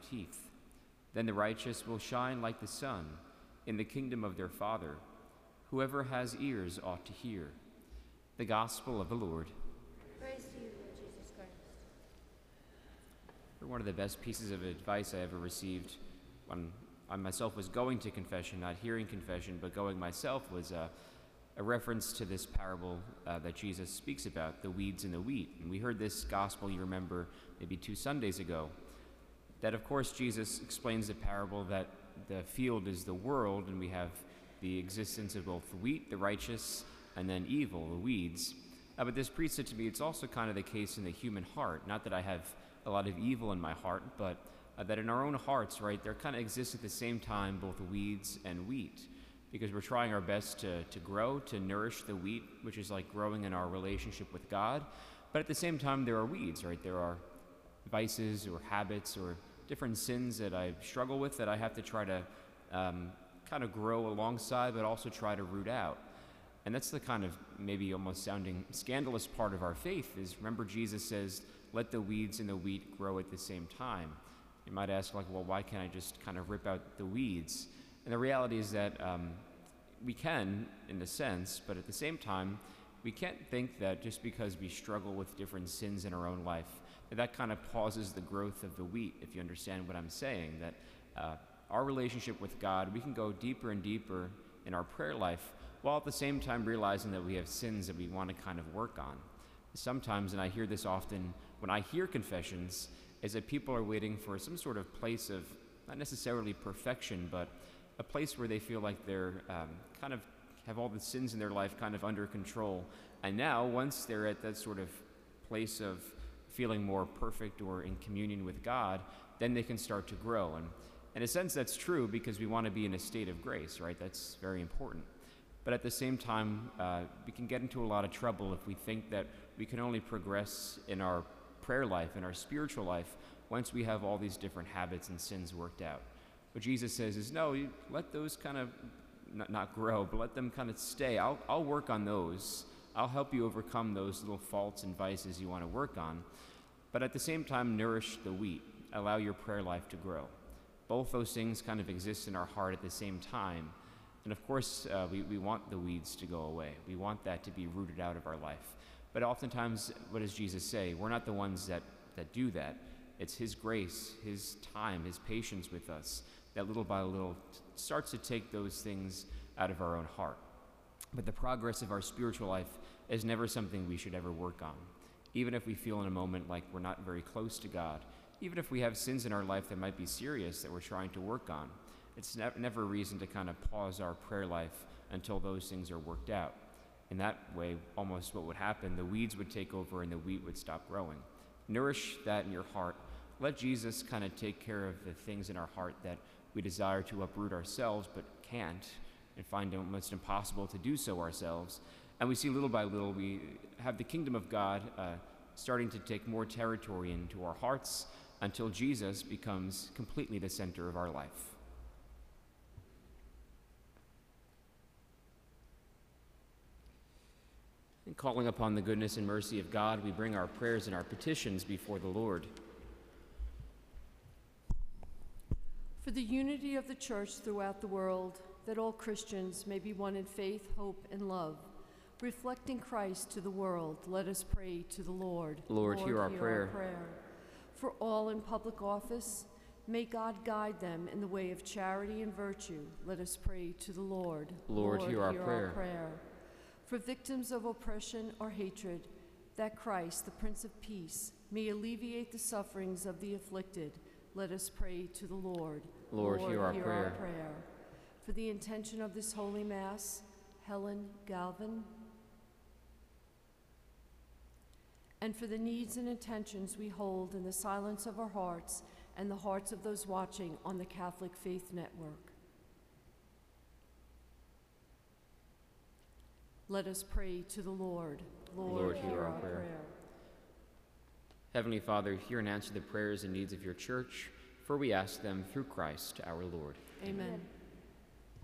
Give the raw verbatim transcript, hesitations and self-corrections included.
teeth. Then the righteous will shine like the sun in the kingdom of their Father. Whoever has ears ought to hear. The Gospel of the Lord. Praise to you, Lord Jesus Christ. One of the best pieces of advice I ever received when I myself was going to confession, not hearing confession, but going myself, was uh, a reference to this parable uh, that Jesus speaks about, the weeds and the wheat. And we heard this gospel, you remember, maybe two Sundays ago. That, of course, Jesus explains the parable that the field is the world, and we have the existence of both the wheat, the righteous, and then evil, the weeds. Uh, but this priest said to me, it's also kind of the case in the human heart. Not that I have a lot of evil in my heart, but uh, that in our own hearts, right, there kind of exists at the same time both weeds and wheat. Because we're trying our best to, to grow, to nourish the wheat, which is like growing in our relationship with God. But at the same time, there are weeds, right? There are vices or habits or different sins that I struggle with that I have to try to um, kind of grow alongside, but also try to root out. And that's the kind of maybe almost sounding scandalous part of our faith is, remember, Jesus says, let the weeds and the wheat grow at the same time. You might ask, like, well, why can't I just kind of rip out the weeds? And the reality is that um, we can, in a sense, but at the same time, we can't think that just because we struggle with different sins in our own life, that that kind of pauses the growth of the wheat, if you understand what I'm saying, that uh, our relationship with God, we can go deeper and deeper in our prayer life, while at the same time realizing that we have sins that we want to kind of work on. Sometimes, and I hear this often when I hear confessions, is that people are waiting for some sort of place of, not necessarily perfection, but a place where they feel like they're um, kind of have all the sins in their life kind of under control. And now, once they're at that sort of place of feeling more perfect or in communion with God, then they can start to grow. And in a sense, that's true because we want to be in a state of grace, right? That's very important. But at the same time, uh, we can get into a lot of trouble if we think that we can only progress in our prayer life, in our spiritual life, once we have all these different habits and sins worked out. What Jesus says is, no, you let those kind of, not, not grow, but let them kind of stay. I'll, I'll work on those. I'll help you overcome those little faults and vices you want to work on. But at the same time, nourish the wheat. Allow your prayer life to grow. Both those things kind of exist in our heart at the same time. And of course, uh, we, we want the weeds to go away. We want that to be rooted out of our life. But oftentimes, what does Jesus say? We're not the ones that, that do that. It's His grace, His time, His patience with us that little by little starts to take those things out of our own heart. But the progress of our spiritual life is never something we should ever work on. Even if we feel in a moment like we're not very close to God, even if we have sins in our life that might be serious that we're trying to work on, it's ne- never a reason to kind of pause our prayer life until those things are worked out. In that way, almost what would happen, the weeds would take over and the wheat would stop growing. Nourish that in your heart. Let Jesus kind of take care of the things in our heart that we desire to uproot ourselves but can't, and find it almost impossible to do so ourselves. And we see little by little we have the kingdom of God uh, starting to take more territory into our hearts until Jesus becomes completely the center of our life. And calling upon the goodness and mercy of God, we bring our prayers and our petitions before the Lord. For the unity of the Church throughout the world, that all Christians may be one in faith, hope, and love, reflecting Christ to the world, let us pray to the Lord. Lord, Lord hear our hear prayer. Our prayer. For all in public office, may God guide them in the way of charity and virtue, let us pray to the Lord. Lord, hear our prayer. prayer. For victims of oppression or hatred, that Christ, the Prince of Peace, may alleviate the sufferings of the afflicted, let us pray to the Lord. Lord, hear our prayer. prayer. For the intention of this Holy Mass, Helen Galvin, and for the needs and intentions we hold in the silence of our hearts and the hearts of those watching on the Catholic Faith Network. Let us pray to the Lord. Lord, Lord hear our prayer. prayer. Heavenly Father, hear and answer the prayers and needs of your church, for we ask them through Christ our Lord. Amen.